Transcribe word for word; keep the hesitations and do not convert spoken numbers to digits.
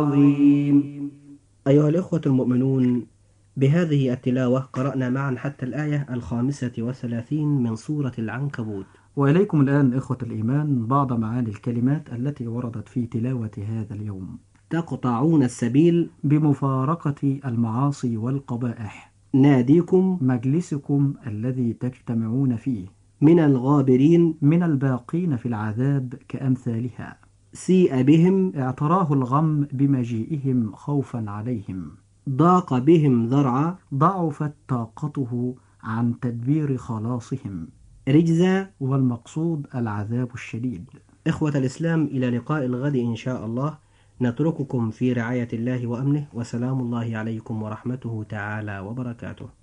عظيم. أيها الإخوة المؤمنون، بهذه التلاوة قرأنا معا حتى الآية الخامسة والثلاثين من سورة العنكبوت. وإليكم الآن إخوة الإيمان بعض معاني الكلمات التي وردت في تلاوة هذا اليوم. تقطعون السبيل بمفارقة المعاصي والقبائح. ناديكم مجلسكم الذي تجتمعون فيه. من الغابرين من الباقين في العذاب كأمثالها. سيء بهم اعتراه الغم بمجيئهم خوفا عليهم. ضاق بهم ذرعا ضعفت طاقته عن تدبير خلاصهم. رجزا. والمقصود العذاب الشديد. إخوة الإسلام، إلى لقاء الغد إن شاء الله، نترككم في رعاية الله وأمنه، وسلام الله عليكم ورحمته تعالى وبركاته.